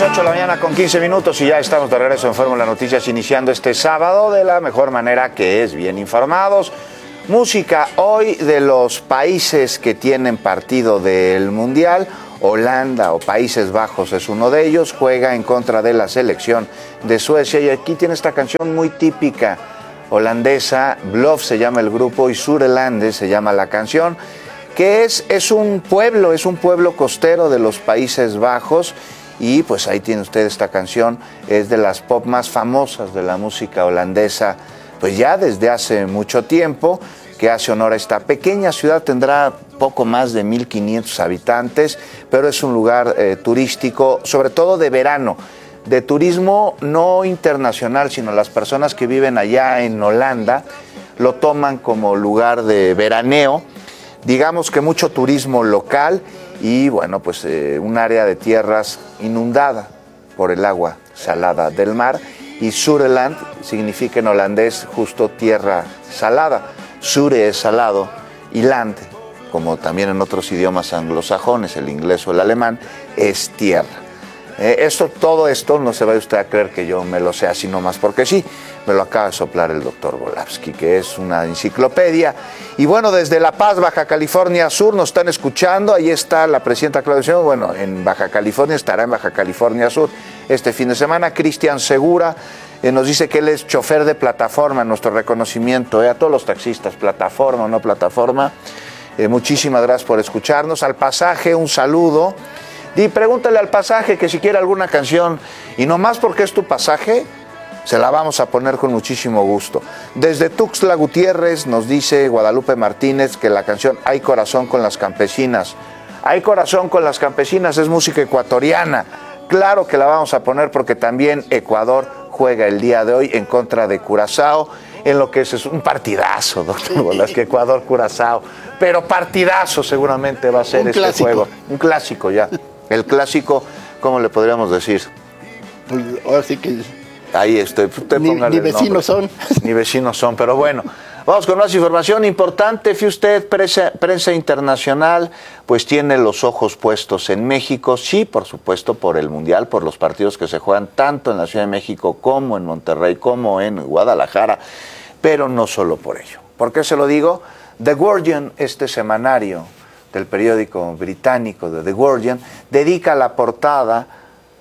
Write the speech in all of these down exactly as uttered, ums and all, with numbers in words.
ocho de la mañana con quince minutos y ya estamos de regreso en Fórmula Noticias, iniciando este sábado de la mejor manera, que es bien informados. Música hoy de los países que tienen partido del Mundial. Holanda o Países Bajos es uno de ellos, juega en contra de la selección de Suecia y aquí tiene esta canción muy típica holandesa. Bluff se llama el grupo y Surelande se llama la canción, que es, es un pueblo, es un pueblo costero de los Países Bajos. Y pues ahí tiene usted esta canción, es de las pop más famosas de la música holandesa, pues ya desde hace mucho tiempo, que hace honor a esta pequeña ciudad. Tendrá poco más de mil quinientos habitantes, pero es un lugar eh, turístico, sobre todo de verano, de turismo no internacional, sino las personas que viven allá en Holanda lo toman como lugar de veraneo, digamos que mucho turismo local. Y bueno, pues eh, un área de tierras inundada por el agua salada del mar. Y Sureland significa en holandés justo tierra salada. Sure es salado y land, como también en otros idiomas anglosajones, el inglés o el alemán, es tierra. Eh, esto, todo esto no se vaya usted a creer que yo me lo sé así nomás porque sí. Me lo acaba de soplar el doctor Volavsky, que es una enciclopedia. Y bueno, desde La Paz, Baja California Sur, nos están escuchando. Ahí está la presidenta Claudia Sheinbaum. Bueno, en Baja California, estará en Baja California Sur este fin de semana. Cristian Segura eh, nos dice que él es chofer de plataforma. Nuestro reconocimiento eh, a todos los taxistas, plataforma o no plataforma. Eh, muchísimas gracias por escucharnos. Al Pasaje, un saludo. Y pregúntale al Pasaje que si quiere alguna canción. Y nomás porque es tu pasaje, se la vamos a poner con muchísimo gusto. Desde Tuxtla Gutiérrez nos dice Guadalupe Martínez que la canción Hay Corazón con las Campesinas. Hay Corazón con las Campesinas es música ecuatoriana. Claro que la vamos a poner porque también Ecuador juega el día de hoy en contra de Curazao, en lo que es un partidazo, doctor Volavsky, Ecuador-Curazao. Pero partidazo seguramente va a ser este clásico. Juego. Un clásico ya. El clásico, ¿cómo le podríamos decir? Pues ahora sí que... Ahí estoy. Usted ni, ni vecinos son. Ni vecinos son, pero bueno. Vamos con más información importante. Fíjate usted, prensa, prensa internacional, pues tiene los ojos puestos en México. Sí, por supuesto, por el Mundial, por los partidos que se juegan tanto en la Ciudad de México como en Monterrey, como en Guadalajara, pero no solo por ello. ¿Por qué se lo digo? The Guardian, este semanario del periódico británico de The Guardian, dedica la portada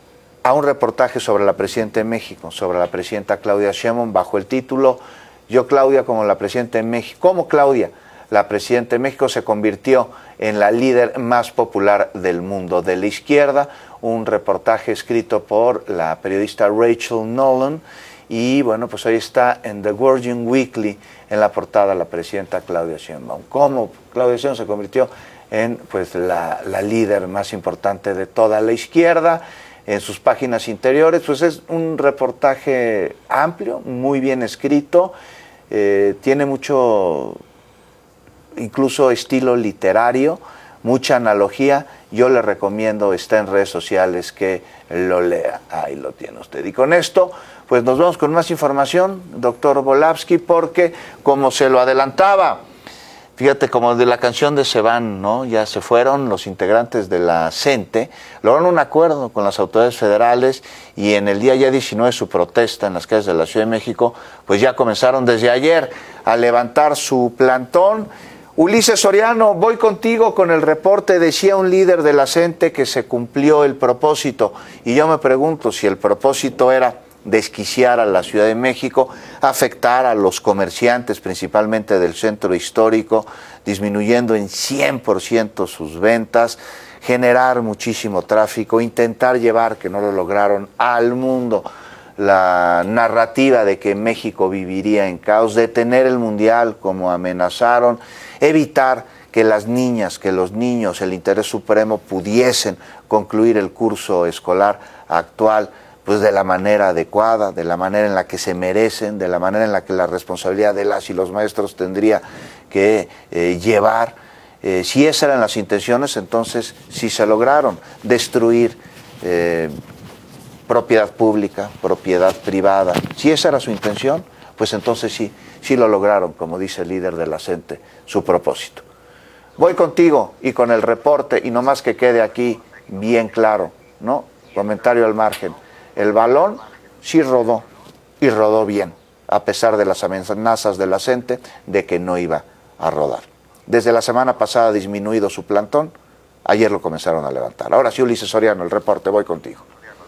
a un reportaje sobre la presidenta de México, sobre la presidenta Claudia Sheinbaum, bajo el título Yo, Claudia, como la presidenta de México. ¿Cómo Claudia, la presidenta de México, se convirtió en la líder más popular del mundo de la izquierda? Un reportaje escrito por la periodista Rachel Nolan. Y bueno, pues ahí está en The Guardian Weekly, en la portada, la presidenta Claudia Sheinbaum. ¿Cómo Claudia Sheinbaum se convirtió en pues la, la líder más importante de toda la izquierda? En sus páginas interiores, pues es un reportaje amplio, muy bien escrito, eh, tiene mucho, incluso estilo literario, mucha analogía. Yo le recomiendo, está en redes sociales, que lo lea. Ahí lo tiene usted. Y con esto, pues nos vamos con más información, doctor Volavsky, porque como se lo adelantaba, fíjate, como de la canción de Se Van, ¿no? Ya se fueron los integrantes de la CENTE, lograron un acuerdo con las autoridades federales y en el día ya diecinueve su protesta en las calles de la Ciudad de México, pues ya comenzaron desde ayer a levantar su plantón. Ulises Soriano, voy contigo con el reporte. Decía un líder de la CENTE que se cumplió el propósito y yo me pregunto si el propósito era desquiciar a la Ciudad de México, afectar a los comerciantes, principalmente del centro histórico, disminuyendo en cien por ciento sus ventas, generar muchísimo tráfico, intentar llevar, que no lo lograron, al mundo la narrativa de que México viviría en caos, detener el Mundial como amenazaron, evitar que las niñas, que los niños, el interés supremo pudiesen concluir el curso escolar actual pues de la manera adecuada, de la manera en la que se merecen, de la manera en la que la responsabilidad de las y los maestros tendría que eh, llevar. Eh, si esas eran las intenciones, entonces sí se lograron destruir eh, propiedad pública, propiedad privada. Si esa era su intención, pues entonces sí, sí lo lograron, como dice el líder de la CENTE, su propósito. Voy contigo y con el reporte, y nomás que quede aquí bien claro, ¿no? comentario al margen, el balón sí rodó, y rodó bien, a pesar de las amenazas de la gente de que no iba a rodar. Desde la semana pasada ha disminuido su plantón, ayer lo comenzaron a levantar. Ahora sí, Ulises Soriano, el reporte, voy contigo.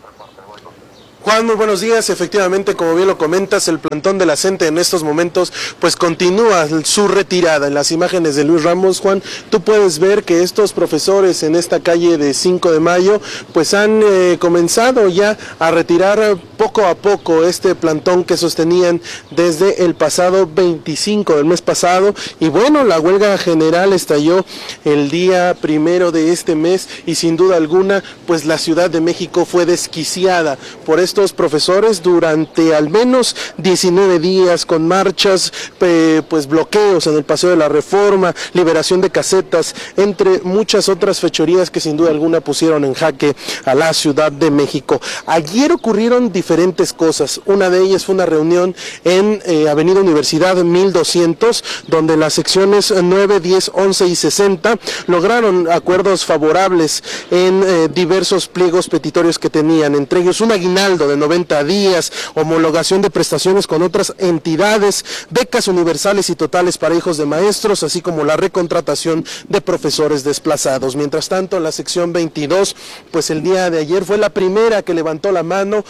Juan, muy buenos días. Efectivamente, como bien lo comentas, el plantón de la CENTE en estos momentos pues continúa su retirada. En las imágenes de Luis Ramos, Juan, tú puedes ver que estos profesores en esta calle de cinco de mayo pues han eh, comenzado ya a retirar poco a poco este plantón que sostenían desde el pasado veinticinco del mes pasado. Y bueno, la huelga general estalló el día primero de este mes y sin duda alguna pues la Ciudad de México fue desquiciada por esto. Estos profesores durante al menos diecinueve días con marchas, eh, pues bloqueos en el Paseo de la Reforma, liberación de casetas, entre muchas otras fechorías que sin duda alguna pusieron en jaque a la Ciudad de México. Ayer ocurrieron diferentes cosas. Una de ellas fue una reunión en eh, Avenida Universidad mil doscientos, donde las secciones nueve, diez, once y sesenta lograron acuerdos favorables en eh, diversos pliegos petitorios que tenían, entre ellos un aguinaldo de noventa días, homologación de prestaciones con otras entidades, becas universales y totales para hijos de maestros, así como la recontratación de profesores desplazados. Mientras tanto, la sección veintidós, pues el día de ayer fue la primera que levantó la mano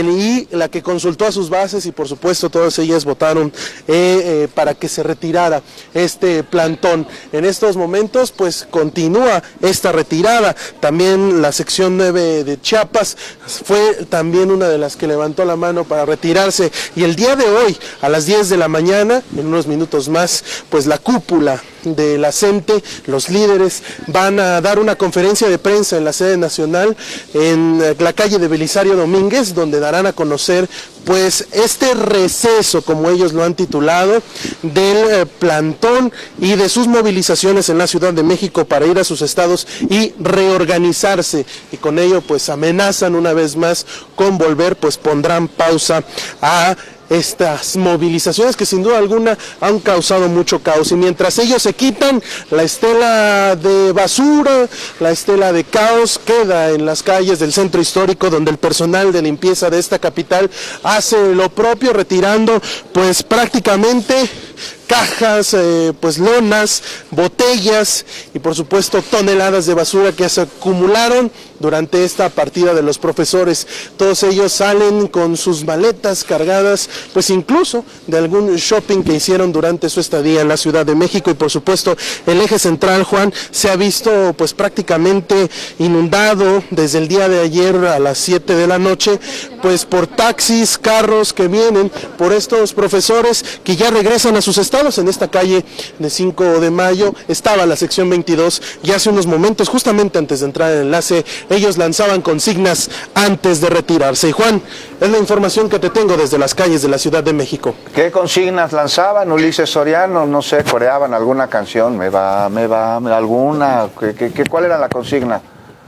y la que consultó a sus bases y por supuesto todas ellas votaron eh, eh, para que se retirara este plantón. En estos momentos, pues continúa esta retirada. También la sección nueve de Chiapas fue también una de las que levantó la mano para retirarse, y el día de hoy a las diez de la mañana, en unos minutos más, pues la cúpula de la CENTE, los líderes van a dar una conferencia de prensa en la sede nacional en la calle de Belisario Domínguez, donde darán a conocer pues este receso, como ellos lo han titulado, del eh, plantón y de sus movilizaciones en la Ciudad de México para ir a sus estados y reorganizarse, y con ello pues amenazan una vez más con volver, pues pondrán pausa a estas movilizaciones que sin duda alguna han causado mucho caos. Y mientras ellos se quitan la estela de basura, la estela de caos queda en las calles del centro histórico, donde el personal de limpieza de esta capital hace lo propio, retirando pues prácticamente cajas, eh, pues lonas, botellas y por supuesto toneladas de basura que se acumularon durante esta partida de los profesores. Todos ellos salen con sus maletas cargadas, pues incluso de algún shopping que hicieron durante su estadía en la Ciudad de México, y por supuesto el eje central, Juan, se ha visto pues prácticamente inundado desde el día de ayer a las siete de la noche, pues por taxis, carros que vienen por estos profesores que ya regresan a sus estados. En esta calle de cinco de mayo estaba la sección veintidós y hace unos momentos, justamente antes de entrar al enlace, ellos lanzaban consignas antes de retirarse. Y Juan, es la información que te tengo desde las calles de la Ciudad de México. ¿Qué consignas lanzaban, Ulises Soriano? No sé, coreaban alguna canción, me va, me va, alguna, ¿qué, qué, qué, cuál era la consigna?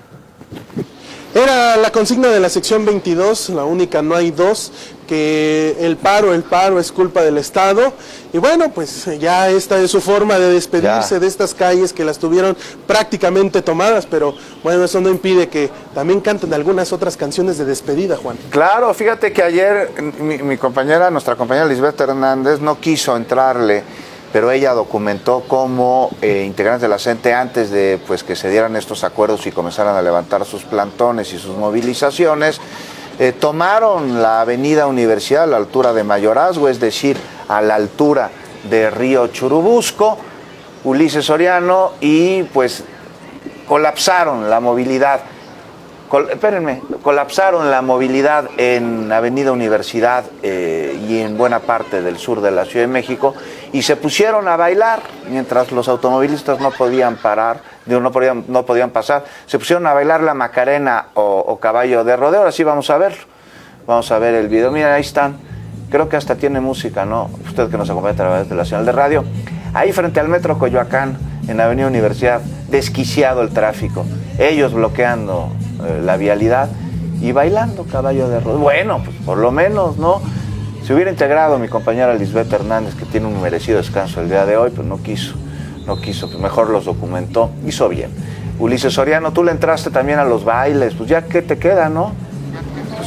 Era la consigna de la sección veintidós, la única, no hay dos, que el paro, el paro es culpa del Estado. Y bueno, pues ya esta es su forma de despedirse ya de estas calles que las tuvieron prácticamente tomadas, pero bueno, eso no impide que también canten algunas otras canciones de despedida, Juan. Claro, fíjate que ayer mi, mi compañera, nuestra compañera Lisbeth Hernández, no quiso entrarle, pero ella documentó cómo eh, integrantes de la CENTE, antes de pues, que se dieran estos acuerdos y comenzaran a levantar sus plantones y sus movilizaciones, eh, tomaron la avenida Universidad a la altura de Mayorazgo, es decir, a la altura de Río Churubusco, Ulises Soriano, y pues colapsaron la movilidad. Col espérenme, colapsaron la movilidad en Avenida Universidad eh, y en buena parte del sur de la Ciudad de México, y se pusieron a bailar mientras los automovilistas no podían parar, no podían, no podían pasar. Se pusieron a bailar la Macarena o, o Caballo de Rodeo. Ahora sí vamos a ver, vamos a ver el video. Miren, ahí están. Creo que hasta tiene música, ¿no? Usted que nos acompaña a través de la señal de radio. Ahí frente al Metro Coyoacán, en Avenida Universidad, desquiciado el tráfico. Ellos bloqueando eh, la vialidad y bailando Caballo de Rodeo. Bueno, pues por lo menos, ¿no? Se hubiera integrado mi compañera Lisbeth Hernández, que tiene un merecido descanso el día de hoy, pero no quiso, no quiso, pues mejor los documentó, hizo bien. Ulises Soriano, tú le entraste también a los bailes, pues ya, ¿qué te queda, no?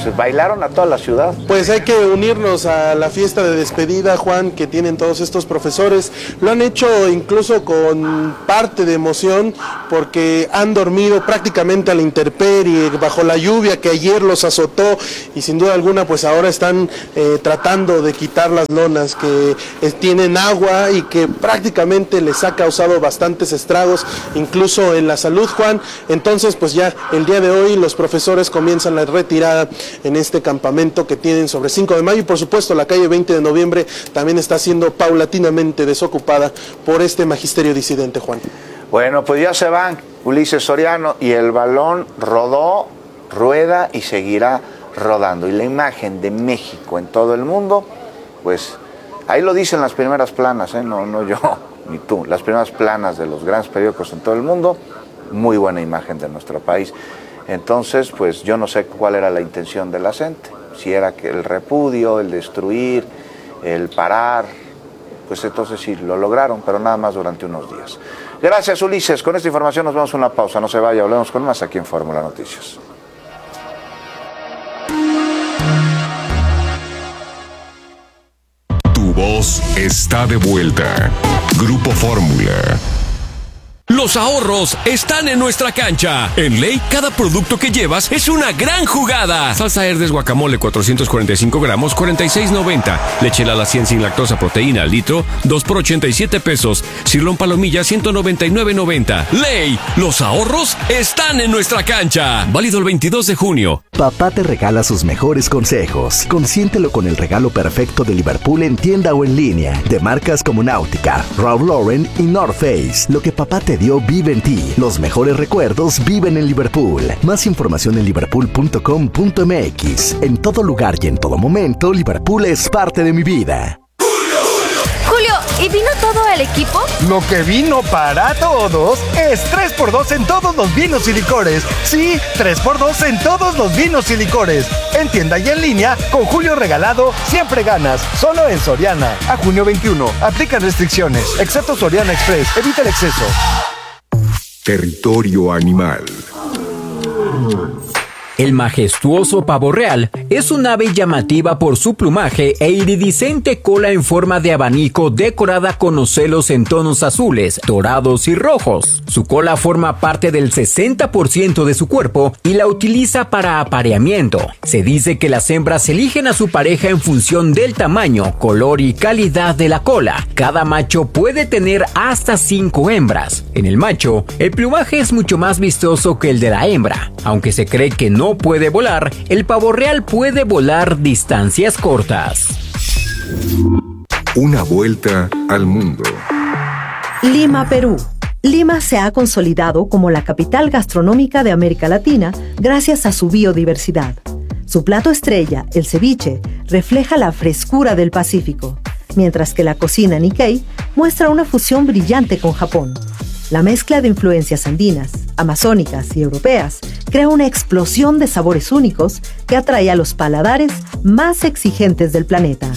pues bailaron a toda la ciudad. Pues hay que unirnos a la fiesta de despedida, Juan, que tienen todos estos profesores. Lo han hecho incluso con parte de emoción, porque han dormido prácticamente a la intemperie, bajo la lluvia que ayer los azotó, y sin duda alguna pues ahora están eh, tratando de quitar las lonas que eh, tienen agua y que prácticamente les ha causado bastantes estragos, incluso en la salud, Juan. Entonces pues ya el día de hoy los profesores comienzan la retirada en este campamento que tienen sobre cinco de mayo, y por supuesto la calle veinte de noviembre también está siendo paulatinamente desocupada por este magisterio disidente, Juan. Bueno, pues ya se van Ulises Soriano, y el balón rodó, rueda y seguirá rodando. Y la imagen de México en todo el mundo, pues ahí lo dicen las primeras planas, ¿eh? no, no yo ni tú, las primeras planas de los grandes periódicos en todo el mundo, muy buena imagen de nuestro país. Entonces, pues yo no sé cuál era la intención de la gente, si era que el repudio, el destruir, el parar, pues entonces sí, lo lograron, pero nada más durante unos días. Gracias, Ulises. Con esta información nos vamos a una pausa. No se vaya, hablemos con más aquí en Fórmula Noticias. Tu voz está de vuelta. Grupo Fórmula. Los ahorros están en nuestra cancha. En Ley, cada producto que llevas es una gran jugada. Salsa Herdes guacamole cuatrocientos cuarenta y cinco gramos, cuarenta y seis noventa. Leche Lala cien sin lactosa proteína al litro, dos por ochenta y siete pesos. Cirlón palomilla ciento noventa y nueve noventa. Ley, los ahorros están en nuestra cancha. Válido el veintidós de junio. Papá te regala sus mejores consejos. Consiéntelo con el regalo perfecto de Liverpool en tienda o en línea. De marcas como Náutica, Ralph Lauren y North Face. Lo que papá te dio vive en ti. Los mejores recuerdos viven en Liverpool. Más información en liverpool punto com punto m x. En todo lugar y en todo momento, Liverpool es parte de mi vida. Julio, ¿y vino todo el equipo? Lo que vino para todos es tres por dos en todos los vinos y licores. Sí, tres por dos en todos los vinos y licores. En tienda y en línea, con Julio regalado, siempre ganas. Solo en Soriana. A junio veintiuno. Aplican restricciones. Excepto Soriana Express. Evita el exceso. Territorio animal. El majestuoso pavo real es un ave llamativa por su plumaje e iridiscente cola en forma de abanico decorada con ocelos en tonos azules, dorados y rojos. Su cola forma parte del sesenta por ciento de su cuerpo y la utiliza para apareamiento. Se dice que las hembras eligen a su pareja en función del tamaño, color y calidad de la cola. Cada macho puede tener hasta cinco hembras. En el macho, el plumaje es mucho más vistoso que el de la hembra. Aunque se cree que no puede volar, el pavo real puede volar distancias cortas. Una vuelta al mundo. Lima, Perú. Lima se ha consolidado como la capital gastronómica de América Latina gracias a su biodiversidad. Su plato estrella, el ceviche, refleja la frescura del Pacífico, mientras que la cocina Nikkei muestra una fusión brillante con Japón. La mezcla de influencias andinas, amazónicas y europeas crea una explosión de sabores únicos que atrae a los paladares más exigentes del planeta.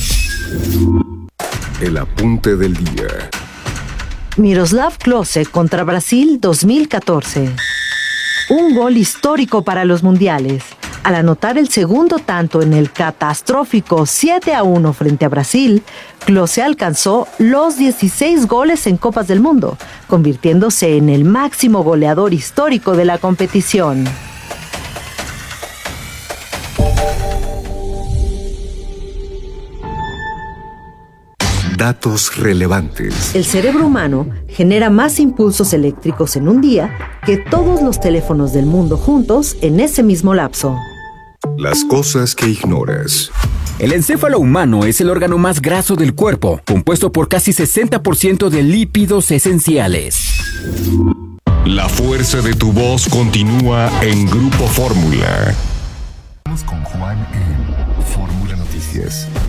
El apunte del día. Miroslav Klose contra Brasil dos mil catorce. Un gol histórico para los mundiales. Al anotar el segundo tanto en el catastrófico siete a uno frente a Brasil, Klose alcanzó los dieciséis goles en Copas del Mundo, convirtiéndose en el máximo goleador histórico de la competición. Datos relevantes. El cerebro humano genera más impulsos eléctricos en un día que todos los teléfonos del mundo juntos en ese mismo lapso. Las cosas que ignoras. El encéfalo humano es el órgano más graso del cuerpo, compuesto por casi sesenta por ciento de lípidos esenciales. La fuerza de tu voz continúa en Grupo Fórmula. Vamos con Juan en Fórmula Noticias.